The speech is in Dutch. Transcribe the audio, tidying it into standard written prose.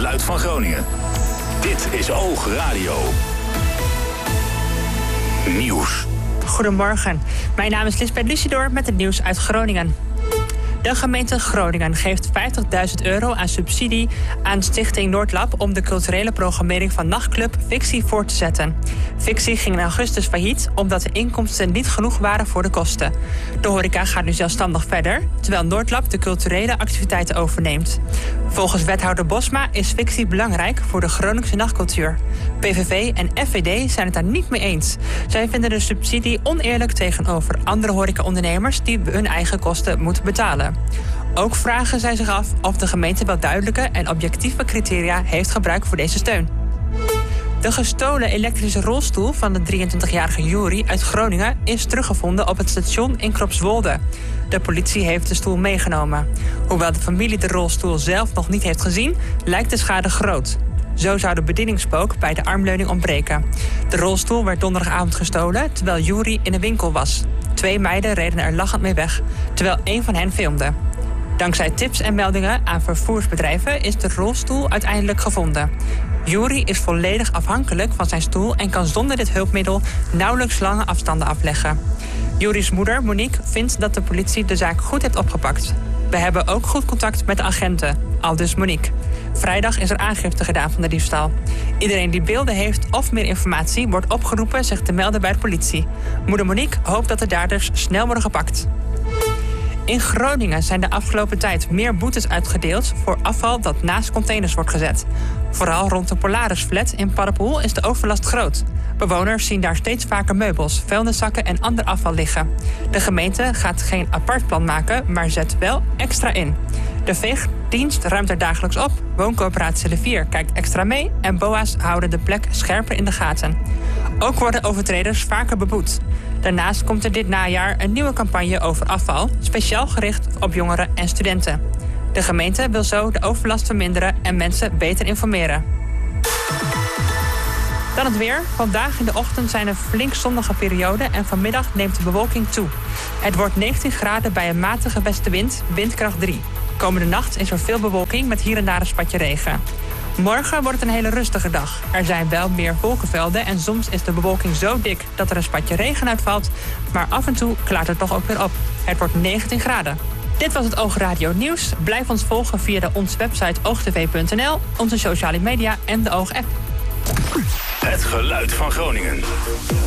geluid van Groningen. Dit is Oog Radio. Nieuws. Goedemorgen, mijn naam is Lisbeth Lucidor met het nieuws uit Groningen. De gemeente Groningen geeft €50.000 aan subsidie aan Stichting Noordlab om de culturele programmering van nachtclub Fictie voort te zetten. Fictie ging in augustus failliet omdat de inkomsten niet genoeg waren voor de kosten. De horeca gaat nu zelfstandig verder, terwijl Noordlab de culturele activiteiten overneemt. Volgens wethouder Bosma is Fictie belangrijk voor de Groningse nachtcultuur. PVV en FVD zijn het daar niet mee eens. Zij vinden de subsidie oneerlijk tegenover andere horecaondernemers die hun eigen kosten moeten betalen. Ook vragen zij zich af of de gemeente wel duidelijke en objectieve criteria heeft gebruikt voor deze steun. De gestolen elektrische rolstoel van de 23-jarige Juri uit Groningen is teruggevonden op het station in Kropswolde. De politie heeft de stoel meegenomen. Hoewel de familie de rolstoel zelf nog niet heeft gezien, lijkt de schade groot. Zo zou de bedieningspook bij de armleuning ontbreken. De rolstoel werd donderdagavond gestolen terwijl Juri in een winkel was. 2 meiden reden er lachend mee weg, terwijl 1 van hen filmde. Dankzij tips en meldingen aan vervoersbedrijven is de rolstoel uiteindelijk gevonden. Juri is volledig afhankelijk van zijn stoel en kan zonder dit hulpmiddel nauwelijks lange afstanden afleggen. Juri's moeder, Monique, vindt dat de politie de zaak goed heeft opgepakt. We hebben ook goed contact met de agenten, aldus Monique. Vrijdag is er aangifte gedaan van de diefstal. Iedereen die beelden heeft of meer informatie wordt opgeroepen zich te melden bij de politie. Moeder Monique hoopt dat de daders snel worden gepakt. In Groningen zijn de afgelopen tijd meer boetes uitgedeeld voor afval dat naast containers wordt gezet. Vooral rond de Polarisflat in Paddepoel is de overlast groot. Bewoners zien daar steeds vaker meubels, vuilniszakken en ander afval liggen. De gemeente gaat geen apart plan maken, maar zet wel extra in. De veegdienst ruimt er dagelijks op, wooncoöperatie De Vier kijkt extra mee en BOA's houden de plek scherper in de gaten. Ook worden overtreders vaker beboet. Daarnaast komt er dit najaar een nieuwe campagne over afval, speciaal gericht op jongeren en studenten. De gemeente wil zo de overlast verminderen en mensen beter informeren. Dan het weer. Vandaag in de ochtend zijn er flink zonnige perioden en vanmiddag neemt de bewolking toe. Het wordt 19 graden bij een matige westenwind, windkracht 3. Komende nacht is er veel bewolking met hier en daar een spatje regen. Morgen wordt het een hele rustige dag. Er zijn wel meer wolkenvelden en soms is de bewolking zo dik dat er een spatje regen uitvalt. Maar af en toe klaart het toch ook weer op. Het wordt 19 graden. Dit was het Oog Radio Nieuws. Blijf ons volgen via onze website oogtv.nl, onze sociale media en de Oog-app. Het geluid van Groningen.